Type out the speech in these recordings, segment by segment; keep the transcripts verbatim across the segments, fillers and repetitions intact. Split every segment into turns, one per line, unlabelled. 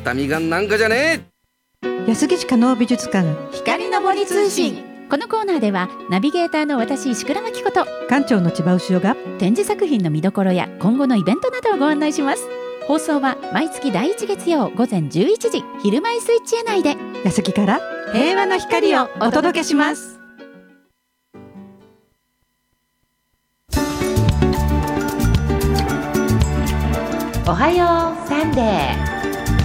ったみかんなんかじゃね
え。安来市加納美術館
光の森通信。このコーナーではナビゲーターの私石倉真希子と
館長の千葉牛尾が
展示作品の見どころや今後のイベントなどをご案内します。放送は毎月だいいち月曜午前じゅういちじ、昼前スイッチへ内で
安来から
平和の光をお届けします。おはようサンデー。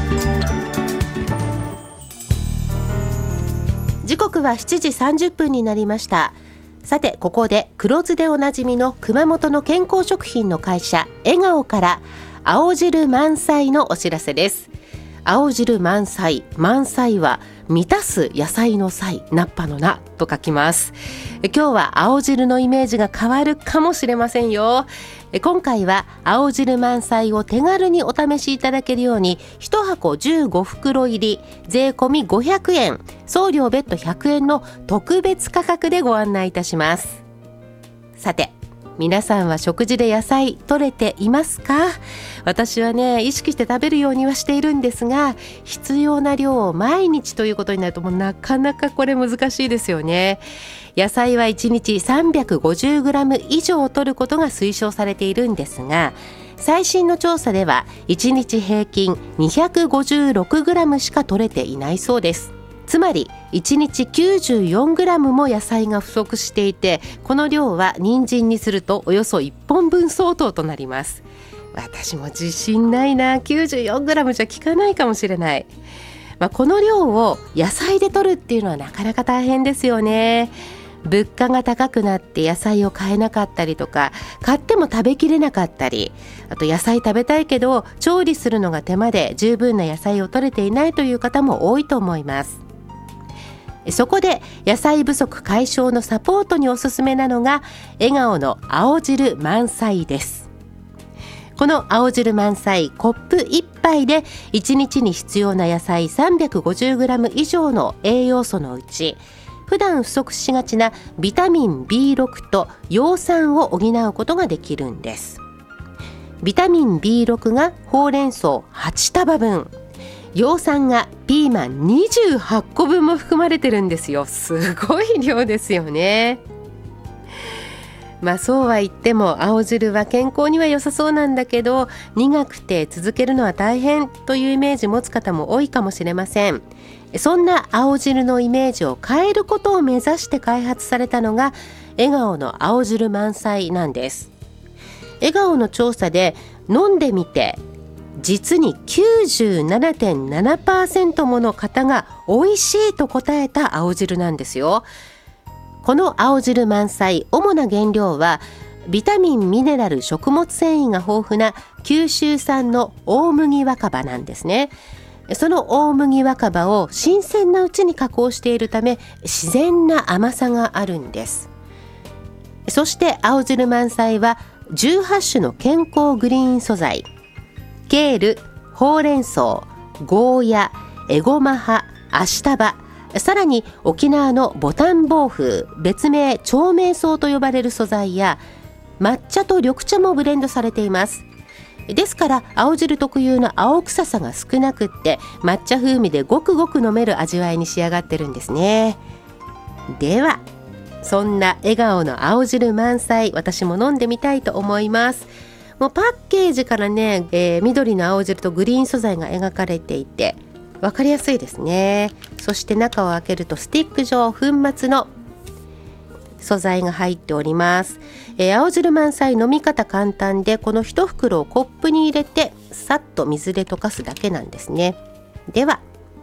時刻はしちじさんじゅっぷんになりました。さて、ここで黒酢でおなじみの熊本の健康食品の会社笑顔から青汁満載のお知らせです。青汁満載、満載は満たす野菜の菜、菜っぱの菜と書きます。今日は青汁のイメージが変わるかもしれませんよ。今回は青汁満載を手軽にお試しいただけるようにいちはこじゅうごふくろ入り税込みごひゃくえん、送料別途ひゃくえんの特別価格でご案内いたします。さて、皆さんは食事で野菜取れていますか？私はね、意識して食べるようにはしているんですが、必要な量を毎日ということになるともうなかなかこれ難しいですよね。野菜はいちにち さんびゃくごじゅうグラム 以上取ることが推奨されているんですが、最新の調査ではいちにち平均 にひゃくごじゅうろくグラム しか取れていないそうです。つまりいちにち きゅうじゅうよんグラム も野菜が不足していて、この量は人参にするとおよそいっぽんぶん相当となります。私も自信ないな。 きゅうじゅうよんグラム じゃ効かないかもしれない。まあ、この量を野菜で取るっていうのはなかなか大変ですよね。物価が高くなって野菜を買えなかったりとか、買っても食べきれなかったり、あと野菜食べたいけど調理するのが手間で十分な野菜を取れていないという方も多いと思います。そこで野菜不足解消のサポートにおすすめなのが笑顔の青汁満載です。この青汁満載、コップいっぱいでいちにちに必要な野菜 さんびゃくごじゅうグラム 以上の栄養素のうち、普段不足しがちなビタミン ビーろく と葉酸を補うことができるんです。ビタミン ビーろく がほうれん草はちたばぶん、葉酸がピーマンにじゅうはっこぶんも含まれてるんですよ。すごい量ですよね。まあそうは言っても青汁は健康には良さそうなんだけど、苦くて続けるのは大変というイメージ持つ方も多いかもしれません。そんな青汁のイメージを変えることを目指して開発されたのが笑顔の青汁満載なんです。笑顔の調査で飲んでみて実に きゅうじゅうななてんななパーセント もの方が美味しいと答えた青汁なんですよ。この青汁満載、主な原料はビタミン、ミネラル、食物繊維が豊富な九州産の大麦若葉なんですね。その大麦若葉を新鮮なうちに加工しているため自然な甘さがあるんです。そして青汁満載はじゅうはち種の健康グリーン素材、ケール、ほうれん草、ゴーヤ、エゴマ葉、アシタバ、さらに沖縄のボタンボウフウ、別名長命草と呼ばれる素材や抹茶と緑茶もブレンドされています。ですから青汁特有の青臭さが少なくって抹茶風味でごくごく飲める味わいに仕上がってるんですね。ではそんな笑顔の青汁満載、私も飲んでみたいと思います。もうパッケージからね、えー、緑の青汁とグリーン素材が描かれていて分かりやすいですね。そして中を開けるとスティック状粉末の素材が入っております。えー、青汁満載飲み方簡単で、この一袋をコップに入れてさっと水で溶かすだけなんですね。では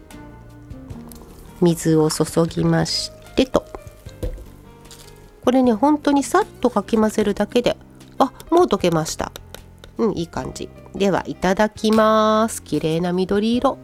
水を注ぎましてと、これね本当にさっとかき混ぜるだけで、あ、もう溶けました。うん、いい感じ。ではいただきます。綺麗な緑色。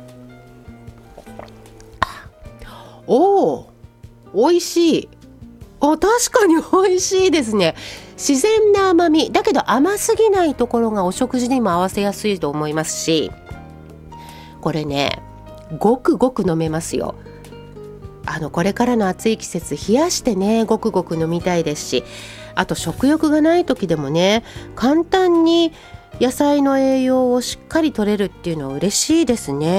おー、美味しい。お、確かに美味しいですね。自然な甘みだけど甘すぎないところがお食事にも合わせやすいと思いますし、これねごくごく飲めますよ。あのこれからの暑い季節冷やしてねごくごく飲みたいですし、あと食欲がない時でもね簡単に野菜の栄養をしっかり取れるっていうのは嬉しいですね。